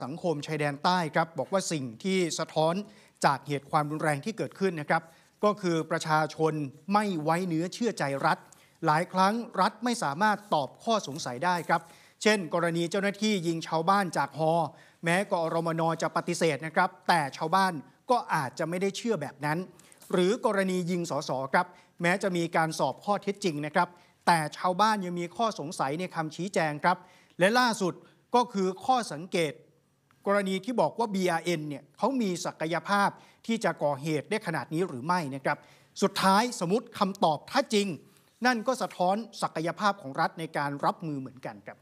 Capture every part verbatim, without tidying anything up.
สังคมชายแดนใต้ครับบอกว่าสิ่งที่สะท้อนจากเหตุความรุนแรงที่เกิดขึ้นนะครับก็คือประชาชนไม่ไว้เนื้อเชื่อใจรัฐหลายครั้งรัฐไม่สามารถตอบข้อสงสัยได้ครับเช่นกรณีเจ้าหน้าที่ยิงชาวบ้านจากฮอแม้กอรมนจะปฏิเสธนะครับแต่ชาวบ้านก็อาจจะไม่ได้เชื่อแบบนั้นหรือกรณียิงสสครับแม้จะมีการสอบข้อเท็จจริงนะครับแต่ชาวบ้านยังมีข้อสงสัยในคำชี้แจงครับและล่าสุดก็คือข้อสังเกตกรณีที่บอกว่า บี อาร์ เอ็น เนี่ยเขามีศักยภาพที่จะก่อเหตุได้ขนาดนี้หรือไม่นะครับสุดท้ายสมมติคำตอบถ้าจริงนั่นก็สะท้อนศักยภาพของรัฐในการรับมือเหมือนกันครับ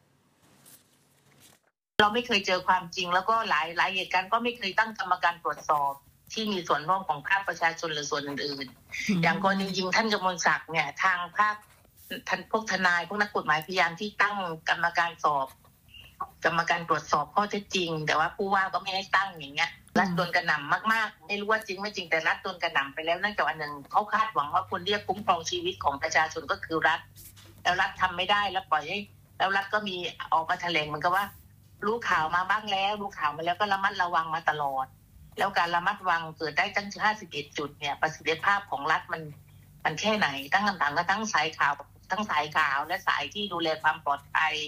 เราไม่เคยเจอความจริงแล้วก็หลายหลายเหตุการณ์ก็ไม่เคยตั้งกรรมการตรวจสอบที่มีส่วนร่วมของภาคประชาชนหรือส่วนอื่นๆอย่างกรณียิงท่านกมลศักดิ์เนี่ยทางภาคท่านพวกทนายพวกนักกฎหมายพยายามที่ตั้งกรรมการสอบกรรมการตรวจสอบข้อเท็จจริงแต่ว่าผู้ว่าก็ไม่ให้ตั้งอย่างเงี้ยรัฐโดนกระหน่ำมากๆไม่รู้ว่าจริงไม่จริงแต่รัฐโดนกระหน่ำไปแล้วนั่นจากอันหนึ่งเขาคาดหวังว่าคนที่จะคุ้มครองชีวิตของประชาชนก็คือรัฐแล้วรัฐทำไม่ได้แล้วปล่อยให้แล้วรัฐก็มีออกมาแถลงเหมือนกับว่ารู้ข่าวมาบ้างแล้วรู้ข่าวมาแล้วก็ระมัดระวังมาตลอดแล้วการระมัดระวังเกิดได้ตั้งห้าสิบเอ็ดจุดเนี่ยประสิทธิภาพของรัฐมันมันแค่ไหนตั้งคำถามก็ทั้งสายข่าวทั้งสายข่าวและสายที่ดูแลความปลอดภัย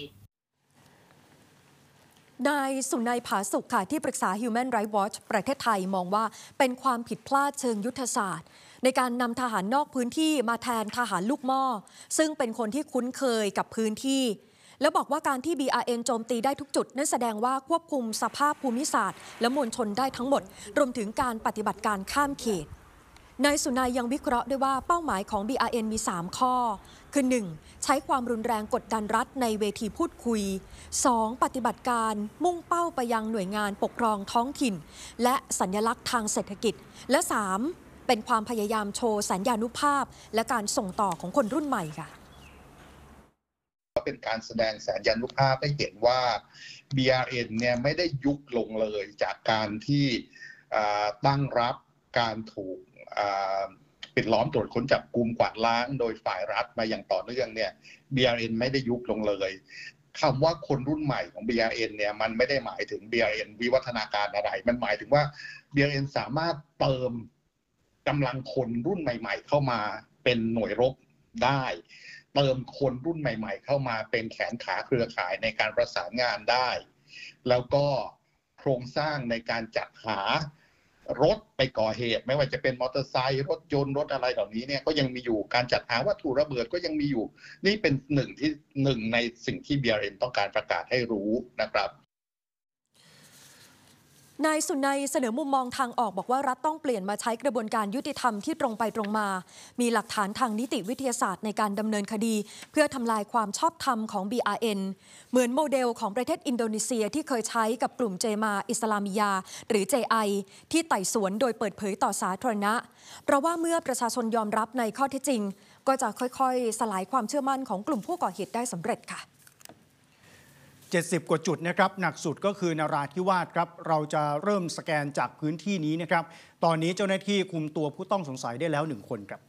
นายสุนัยผาสุขค่ะที่ปรึกษา Human Rights Watch ประเทศไทยมองว่าเป็นความผิดพลาดเชิงยุทธศาสตร์ในการนำทหารนอกพื้นที่มาแทนทหารลูกหม้อซึ่งเป็นคนที่คุ้นเคยกับพื้นที่แล้วบอกว่าการที่ บี อาร์ เอ็น โจมตีได้ทุกจุดนั่นแสดงว่าควบคุมสภาพภูมิศาสตร์และมวลชนได้ทั้งหมดรวมถึงการปฏิบัติการข้ามเขตนายสุนัยยังวิเคราะห์ด้วยว่าเป้าหมายของ บี อาร์ เอ็น มีสามข้อคือ หนึ่ง ใช้ความรุนแรงกดดันรัฐในเวทีพูดคุย สอง ปฏิบัติการมุ่งเป้าไปยังหน่วยงานปกครองท้องถิ่นและสัญลักษณ์ทางเศรษฐกิจและ สาม เป็นความพยายามโชว์สัญญานุภาพและการส่งต่อของคนรุ่นใหม่ค่ะเป็นการแสดงสัญญานุภาพให้เห็นว่า บี อาร์ เอ็น เนี่ยไม่ได้ยุบลงเลยจากการที่ตั้งรับการถูกปิดล้อมตรวจค้นจับกุมกวาดล้างโดยฝ่ายรัฐมาอย่างต่อเนื่องเนี่ย บี อาร์ เอ็น ไม่ได้ยุบลงเลยคำว่าคนรุ่นใหม่ของ บี อาร์ เอ็น เนี่ยมันไม่ได้หมายถึง บี อาร์ เอ็น วิวัฒนาการอะไรมันหมายถึงว่า บี อาร์ เอ็น สามารถเติมกำลังคนรุ่นใหม่ๆเข้ามาเป็นหน่วยรบได้เติมคนรุ่นใหม่ๆเข้ามาเป็นแขนขาเครือข่ายในการประสานงานได้แล้วก็โครงสร้างในการจัดหารถไปก่อเหตุไม่ว่าจะเป็นมอเตอร์ไซค์รถยนต์รถอะไรเหล่านี้เนี่ยก็ยังมีอยู่การจัดหาวัตถุระเบิดก็ยังมีอยู่นี่เป็นหนึ่งที่หนึ่งในสิ่งที่ บี อาร์ เอ็น ต้องการประกาศให้รู้นะครับนายสุนัยเสนอมุมมองทางออกบอกว่ารัฐต้องเปลี่ยนมาใช้กระบวนการยุติธรรมที่ตรงไปตรงมามีหลักฐานทางนิติวิทยาศาสตร์ในการดำเนินคดีเพื่อทำลายความชอบธรรมของ บี อาร์ เอ็น เหมือนโมเดลของประเทศอินโดนีเซียที่เคยใช้กับกลุ่มเจมาอิสลามิยาหรือ เจ ไอ ที่ไต่สวนโดยเปิดเผยต่อสาธารณะเพราะว่าเมื่อประชาชนยอมรับในข้อเท็จจริงก็จะค่อยๆสลายความเชื่อมั่นของกลุ่มผู้ก่อเหตุได้สำเร็จค่ะเจ็ดสิบกว่าจุดนะครับหนักสุดก็คือนราธิวาสครับเราจะเริ่มสแกนจากพื้นที่นี้นะครับตอนนี้เจ้าหน้าที่คุมตัวผู้ต้องสงสัยได้แล้วหนึ่งคนครับ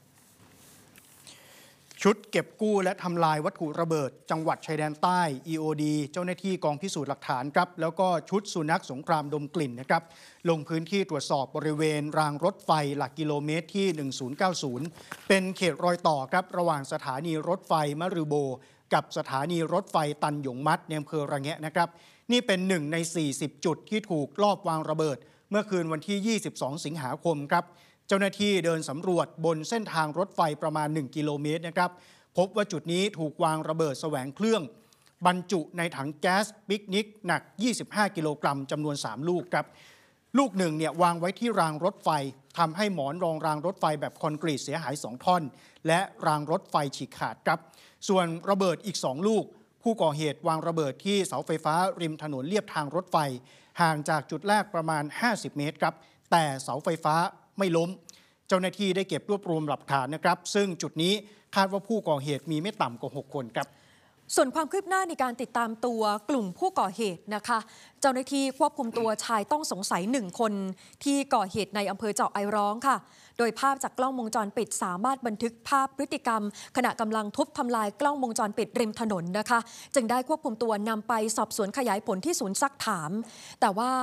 ชุดเก็บกู้และทำลายวัตถุระเบิดจังหวัดชายแดนใต้ อี โอ ดี เจ้าหน้าที่กองพิสูจน์หลักฐานครับแล้วก็ชุดสุนัขสงครามดมกลิ่นนะครับลงพื้นที่ตรวจสอบบริเวณรางรถไฟหลักกิโลเมตรที่หนึ่งศูนย์เก้าศูนย์เป็นเขตรอยต่อครับระหว่างสถานีรถไฟมะรือโบกับสถานีรถไฟตันหยงมัดในอำเภอระแงะนะครับนี่เป็นหนึ่งในสี่สิบจุดที่ถูกลอบวางระเบิดเมื่อคืนวันที่ยี่สิบสองสิงหาคมครับเจ้าหน้าที่เดินสำรวจบนเส้นทางรถไฟประมาณหนึ่งกิโลเมตรนะครับพบว่าจุดนี้ถูกวางระเบิดแสวงเครื่องบรรจุในถังแก๊สปิกนิกหนักยี่สิบห้ากิโลกรัมจำนวนสามลูกครับลูกหนึ่งเนี่ยวางไว้ที่รางรถไฟทำให้หมอนรองรางรถไฟแบบคอนกรีตเสียหายสองท่อนและรางรถไฟฉีกขาดครับส่วนระเบิดอีกสองลูกผู้ก่อเหตุวางระเบิดที่เสาไฟฟ้าริมถนนเลียบทางรถไฟห่างจากจุดแรกประมาณห้าสิบเมตรครับแต่เสาไฟฟ้าไม่ล้มเจ้าหน้าที่ได้เก็บรวบรวมหลักฐานนะครับซึ่งจุดนี้คาดว่าผู้ก่อเหตุมีไม่ต่ำกว่าหกคนครับส่วนความคืบหน้าในการติดตามตัวกลุ่มผู้ก่อเหตุนะคะ เจ้าหน้าที่ควบคุมตัวชายต้องสงสัยหนึ่งคนที่ก่อเหตุในอำเภอเจาะไอร้องค่ะ โดยภาพจากกล้องวงจรปิดสามารถบันทึกภาพพฤติกรรมขณะกำลังทุบทำลายกล้องวงจรปิดริมถนนนะคะ จึงได้ควบคุมตัวนำไปสอบสวนขยายผลที่ศูนย์ซักถามแต่ว่า